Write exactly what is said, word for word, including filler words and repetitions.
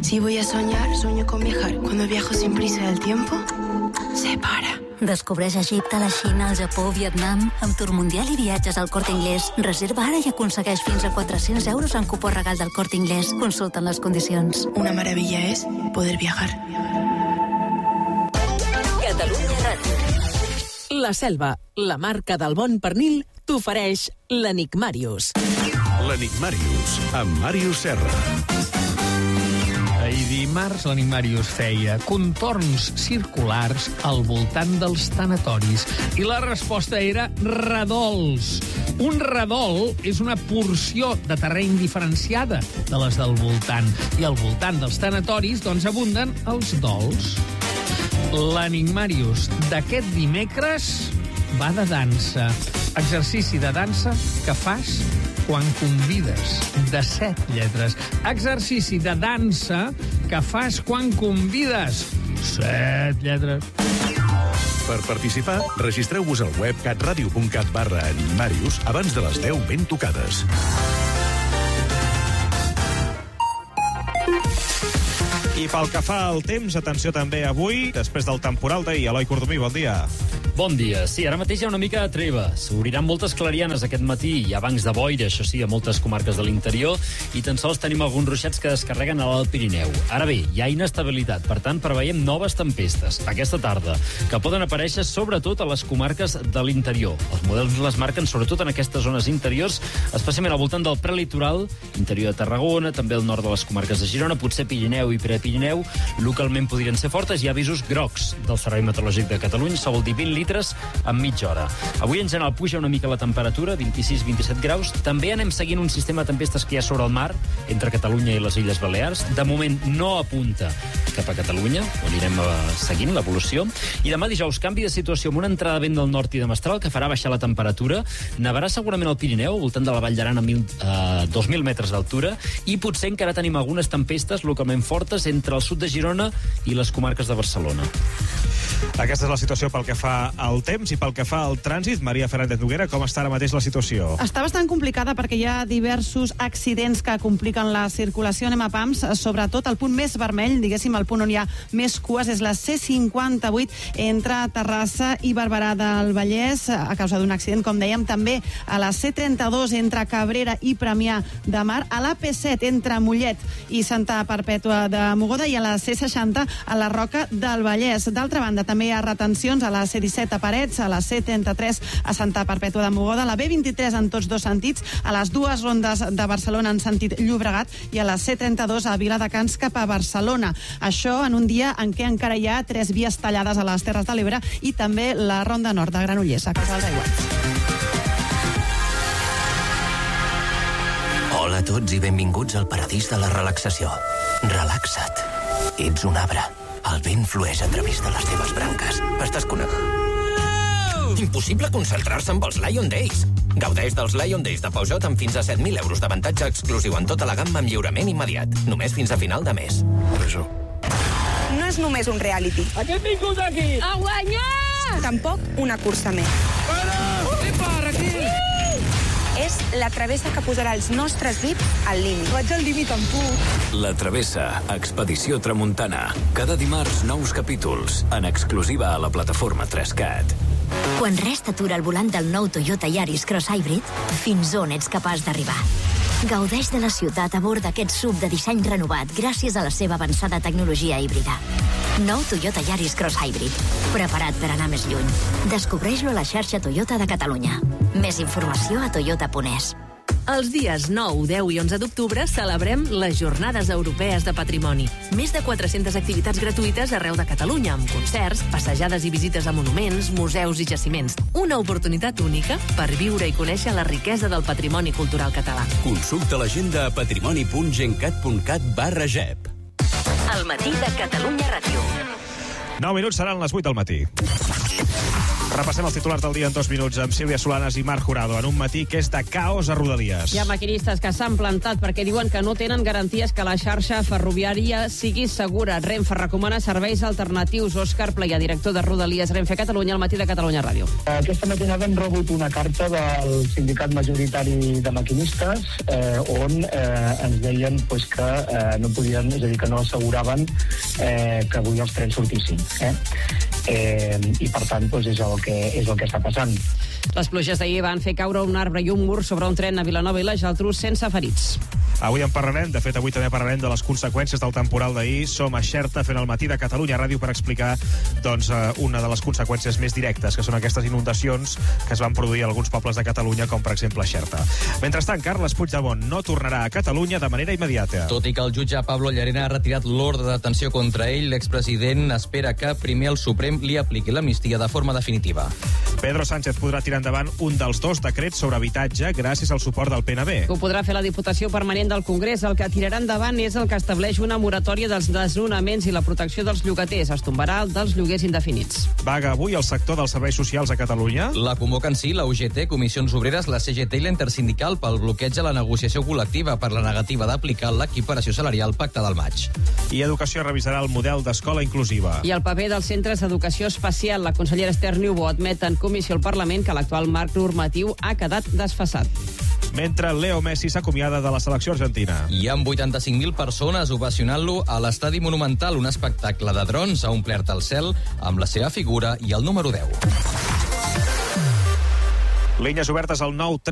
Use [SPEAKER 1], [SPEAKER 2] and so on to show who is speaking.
[SPEAKER 1] Si voy a soñar, sueño con viajar. Cuando viajo sin prisa el tiempo se para.
[SPEAKER 2] Descobreix Egipte, la Xina, el Japó, Vietnam. Amb Tour Mundial i viatges al Corte Inglés. Reserva ara i aconsegueix fins a quatre-cents euros en cupó regal del Corte Inglés. Consulta les condicions.
[SPEAKER 1] Una maravilla es poder viajar.
[SPEAKER 3] Catalunya Ràdio. La Selva, la marca del bon pernil, t'ofereix l'Enigmàrius.
[SPEAKER 4] L'Enigmàrius, amb Màrius Serra.
[SPEAKER 5] Ahir dimarts l'Enigmàrius feia contorns circulars al voltant dels tanatoris i la resposta era redols. Un redol és una porció de terreny diferenciada de les del voltant i al voltant dels tanatoris doncs abunden els dols. L'Enigmàrius d'aquest dimecres va de dansa. Exercici de dansa que fas quan convides, de set lletres. Exercici de dansa que fas quan convides, set lletres.
[SPEAKER 4] Per participar, registreu-vos al web catradio.cat barra Enigmàrius abans de les deu ben tocades.
[SPEAKER 6] I pel que fa al temps, atenció també avui, després del temporal d'ahir. Eloi Cordomí, bon dia.
[SPEAKER 7] Bon dia. Sí, ara mateix hi ha una mica de treva. S'obriran moltes clarianes aquest matí. Hi ha bancs de boira, això sí, a moltes comarques de l'interior, i tan sols tenim alguns ruixats que descarreguen a l'Alt Pirineu. Ara bé, hi ha inestabilitat, per tant, preveiem noves tempestes aquesta tarda, que poden aparèixer sobretot a les comarques de l'interior. Els models les marquen sobretot en aquestes zones interiors, especialment al voltant del prelitoral, interior de Tarragona, també al nord de les comarques de Girona, potser Pirineu i Prepirineu, localment podrien ser fortes. Hi ha avisos grocs del Servei Meteorològic de Catalunya, això vol dir vint litres en mitja hora. Avui en general puja una mica la temperatura, vint-i-sis a vint-i-set graus. També anem seguint un sistema de tempestes que hi ha sobre el mar, entre Catalunya i les Illes Balears. De moment no apunta cap a Catalunya, on anirem seguint l'evolució. I demà dijous, canvi de situació amb una entrada de vent del nord i de mestral que farà baixar la temperatura. Nevarà segurament al Pirineu, al voltant de la Vall d'Aran a eh, dos mil metres d'altura, i potser encara tenim algunes tempestes localment fortes entre el sud de Girona i les comarques de Barcelona.
[SPEAKER 6] Aquesta és la situació pel que fa al temps i pel que fa al trànsit. Maria Fernández Noguera, com està ara mateix la situació?
[SPEAKER 8] Està bastant complicada perquè hi ha diversos accidents que compliquen la circulació. Anem a pams, sobretot el punt més vermell, diguéssim, el punt on hi ha més cues és la C cinquanta-vuit entre Terrassa i Barberà del Vallès, a causa d'un accident, com dèiem. També a la C trenta-dos entre Cabrera i Premià de Mar, a la P set entre Mollet i Santa Perpètua de Mogoda i a la C seixanta a la Roca del Vallès. D'altra banda, també hi ha retencions a la C disset a Parets, a la C trenta-tres a Santa Perpètua de Mogoda, a la B vint-i-tres en tots dos sentits, a les dues rondes de Barcelona en sentit Llobregat i a la C trenta-dos a Viladecans cap a Barcelona. Això en un dia en què encara hi ha tres vies tallades a les Terres de l'Ebre i també la ronda nord de Granollers, a Casa dels Aiguats.
[SPEAKER 9] Hola a tots i benvinguts al paradís de la relaxació. Relaxa't. Ets un arbre. El vent flueix a través de les teves branques. Estàs connectat. Impossible concentrar-se amb els Lion Days. Gaudeix dels Lion Days de Peugeot amb fins a set mil euros d'avantatge exclusiu en tota la gamma amb lliurament immediat. Només fins a final de mes. Peugeot.
[SPEAKER 10] No és només un reality.
[SPEAKER 11] A què hem vingut aquí?
[SPEAKER 10] A guanyar! Tampoc una cursa més.
[SPEAKER 11] Para! Què para aquí?
[SPEAKER 10] És la travessa que posarà els nostres V I P al límit.
[SPEAKER 11] Vaig al límit amb tu.
[SPEAKER 12] La Travessa, Expedició Tramuntana. Cada dimarts, nous capítols, en exclusiva a la plataforma tres cat.
[SPEAKER 2] Quan res t'atura al volant del nou Toyota Yaris Cross Hybrid, fins on ets capaç d'arribar? Gaudeix de la ciutat a bord d'aquest S U V de disseny renovat gràcies a la seva avançada tecnologia híbrida. Nou Toyota Yaris Cross Hybrid. Preparat per anar més lluny. Descobreix-lo a la xarxa Toyota de Catalunya. Més informació a toyota punt es.
[SPEAKER 3] Els dies nou, deu i onze d'octubre celebrem les Jornades Europees de Patrimoni. Més de quatre-centes activitats gratuïtes arreu de Catalunya, amb concerts, passejades i visites a monuments, museus i jaciments. Una oportunitat única per viure i conèixer la riquesa del patrimoni cultural català.
[SPEAKER 13] Consulta l'agenda a patrimoni punt gencat punt cat barra gep.
[SPEAKER 3] El matí de Catalunya Ràdio.
[SPEAKER 6] nou minuts seran les vuit del matí. Repassem els titulars del dia en dos minuts amb Sílvia Solanas i Marc Jurado en un matí que és de caos a Rodalies.
[SPEAKER 14] Hi ha maquinistes que s'han plantat perquè diuen que no tenen garanties que la xarxa ferroviària sigui segura. Renfe recomana serveis alternatius. Òscar Playà, director de Rodalies Renfe Catalunya, al matí de Catalunya Ràdio.
[SPEAKER 15] Aquesta matinada hem rebut una carta del sindicat majoritari de maquinistes eh, on eh, ens deien pues, que eh, no podien, és a dir, que no asseguraven eh, que avui els trens sortissin. Eh? Eh, I per tant pues, és, el que, és el que està passant.
[SPEAKER 14] Les pluges d'ahir van fer caure un arbre i un mur sobre un tren a Vilanova i la Geltrú sense ferits.
[SPEAKER 6] Avui en parlarem, de fet avui també parlarem de les conseqüències del temporal d'ahir. Som a Xerta fent el matí de Catalunya Ràdio per explicar doncs, una de les conseqüències més directes, que són aquestes inundacions que es van produir a alguns pobles de Catalunya, com per exemple Xerta. Mentrestant, Carles Puigdemont no tornarà a Catalunya de manera immediata.
[SPEAKER 16] Tot i que el jutge Pablo Llarena ha retirat l'ordre de detenció contra ell, l'expresident espera que primer el Suprem li apliqui l'amnistia de forma definitiva.
[SPEAKER 6] Pedro Sánchez podrà tirar endavant un dels dos decrets sobre habitatge gràcies al suport del P N B.
[SPEAKER 14] Ho podrà fer la Diputació Permanent del Congrés. El que tirarà endavant és el que estableix una moratòria dels desnonaments i la protecció dels llogaters. Es tombarà el dels lloguers indefinits.
[SPEAKER 6] Vaga avui el sector dels serveis socials a Catalunya.
[SPEAKER 16] La convoquen sí la U G T, Comissions Obreres, la C G T i l'Intersindical pel bloqueig a la negociació col·lectiva per la negativa d'aplicar l'equiparació salarial pactada al maig.
[SPEAKER 6] I Educació revisarà el model d'escola inclusiva.
[SPEAKER 14] I el paper dels centres d'educació especial. La consellera Esther Niubó admet en comissió al Parlament que l'actual marc normatiu ha quedat desfasat.
[SPEAKER 6] Mentre Leo Messi s'acomiada de la selecció argentina.
[SPEAKER 16] Hi ha vuitanta-cinc mil persones ovacionant-lo a l'Estadi Monumental, un espectacle de drons ha omplert el cel amb la seva figura i el número deu.
[SPEAKER 6] Línies obertes al nou